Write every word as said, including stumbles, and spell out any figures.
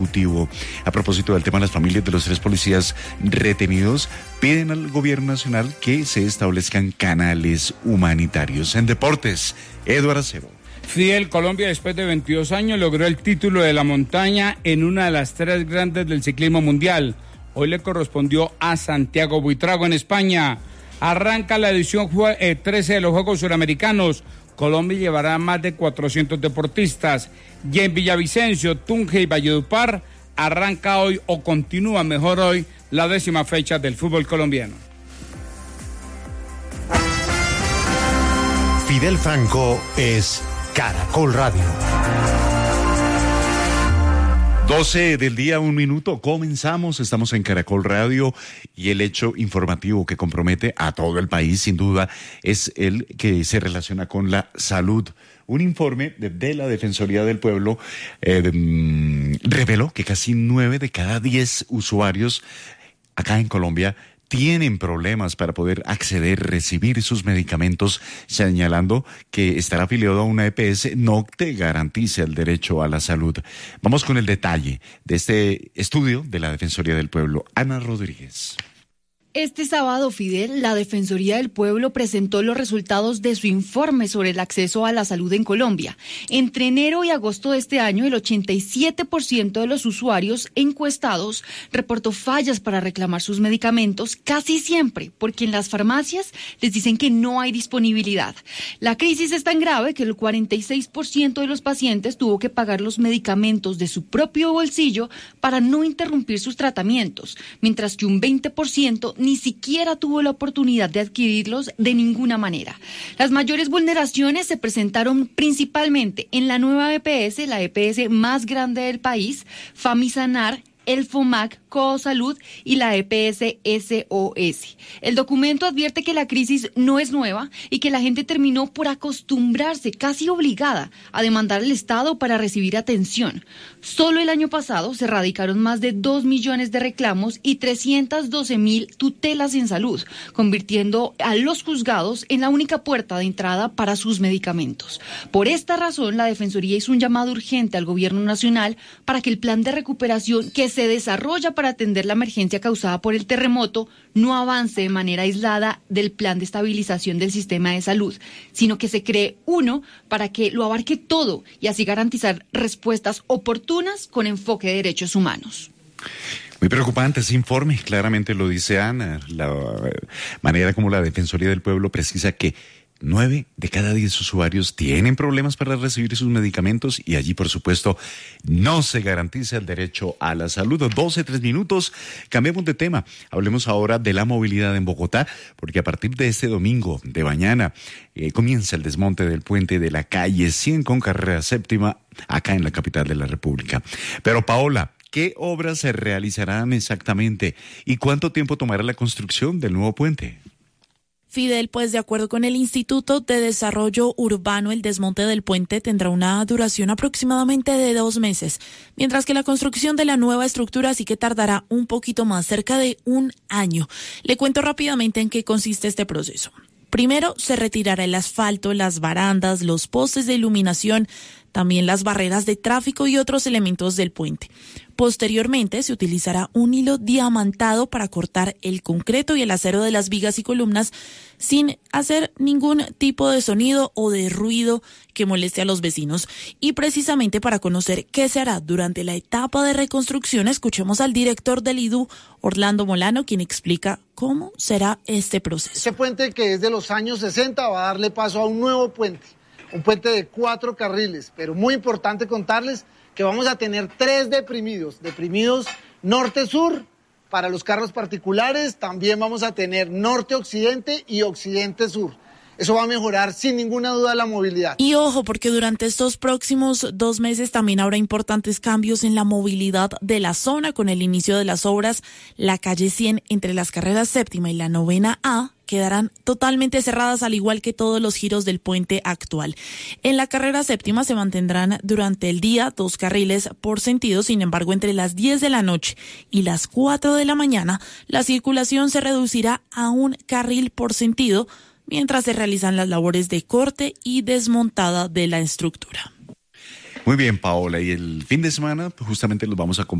A propósito del tema, las familias de los tres policías retenidos piden al gobierno nacional que se establezcan canales humanitarios. En deportes, Eduardo Acero. Fidel, Colombia después de veintidós años logró el título de la montaña en una de las tres grandes del ciclismo mundial. Hoy le correspondió a Santiago Buitrago en España. Arranca la edición trece de los Juegos Suramericanos. Colombia llevará más de cuatrocientos deportistas. Y en Villavicencio, Tunja y Valledupar arranca hoy o continúa mejor hoy la décima fecha del fútbol colombiano. Fidel Franco es Caracol Radio. doce del día, un minuto, comenzamos, estamos en Caracol Radio y el hecho informativo que compromete a todo el país, sin duda, es el que se relaciona con la salud. Un informe de, de la Defensoría del Pueblo eh, de, reveló que casi nueve de cada diez usuarios acá en Colombia tienen problemas para poder acceder, recibir sus medicamentos, señalando que estar afiliado a una E P S no te garantiza el derecho a la salud. Vamos con el detalle de este estudio de la Defensoría del Pueblo. Ana Rodríguez. Este sábado, Fidel, la Defensoría del Pueblo presentó los resultados de su informe sobre el acceso a la salud en Colombia. Entre enero y agosto de este año, el ochenta y siete por ciento de los usuarios encuestados reportó fallas para reclamar sus medicamentos, casi siempre porque en las farmacias les dicen que no hay disponibilidad. La crisis es tan grave que el cuarenta y seis por ciento de los pacientes tuvo que pagar los medicamentos de su propio bolsillo para no interrumpir sus tratamientos, mientras que un veinte por ciento ni siquiera tuvo la oportunidad de adquirirlos de ninguna manera. Las mayores vulneraciones se presentaron principalmente en la nueva E P S, la E P S más grande del país, Famisanar, el FOMAC, Cosalud y la E P S S O S. El documento advierte que la crisis no es nueva y que la gente terminó por acostumbrarse, casi obligada, a demandar al Estado para recibir atención. Solo el año pasado se radicaron más de dos millones de reclamos y trescientas doce mil tutelas en salud, convirtiendo a los juzgados en la única puerta de entrada para sus medicamentos. Por esta razón, la Defensoría hizo un llamado urgente al Gobierno Nacional para que el plan de recuperación que se desarrolla para atender la emergencia causada por el terremoto no avance de manera aislada del plan de estabilización del sistema de salud, sino que se cree uno para que lo abarque todo y así garantizar respuestas oportunas con enfoque de derechos humanos. Muy preocupante ese informe, claramente lo dice Ana, la manera como la Defensoría del Pueblo precisa que Nueve de cada diez usuarios tienen problemas para recibir sus medicamentos y allí, por supuesto, no se garantiza el derecho a la salud. doce, tres minutos, cambiemos de tema. Hablemos ahora de la movilidad en Bogotá, porque a partir de este domingo de mañana eh, comienza el desmonte del puente de la calle cien con carrera séptima acá en la capital de la República. Pero Paola, ¿qué obras se realizarán exactamente y cuánto tiempo tomará la construcción del nuevo puente? Fidel, pues de acuerdo con el Instituto de Desarrollo Urbano, el desmonte del puente tendrá una duración aproximadamente de dos meses, mientras que la construcción de la nueva estructura sí que tardará un poquito más, cerca de un año. Le cuento rápidamente en qué consiste este proceso. Primero, se retirará el asfalto, las barandas, los postes de iluminación, también las barreras de tráfico y otros elementos del puente. Posteriormente, se utilizará un hilo diamantado para cortar el concreto y el acero de las vigas y columnas sin hacer ningún tipo de sonido o de ruido que moleste a los vecinos. Y precisamente para conocer qué se hará durante la etapa de reconstrucción, escuchemos al director del I D U, Orlando Molano, quien explica cómo será este proceso. Este puente, que es de los años sesenta, va a darle paso a un nuevo puente, un puente de cuatro carriles, pero muy importante contarles que vamos a tener tres deprimidos, deprimidos norte-sur para los carros particulares, también vamos a tener norte-occidente y occidente-sur. Eso va a mejorar sin ninguna duda la movilidad. Y ojo, porque durante estos próximos dos meses también habrá importantes cambios en la movilidad de la zona. Con el inicio de las obras, la calle cien entre las carreras séptima y la novena A quedarán totalmente cerradas, al igual que todos los giros del puente actual. En la carrera séptima se mantendrán durante el día dos carriles por sentido. Sin embargo, entre las diez de la noche y las cuatro de la mañana, la circulación se reducirá a un carril por sentido, mientras se realizan las labores de corte y desmontada de la estructura. Muy bien, Paola. Y el fin de semana, pues, justamente los vamos a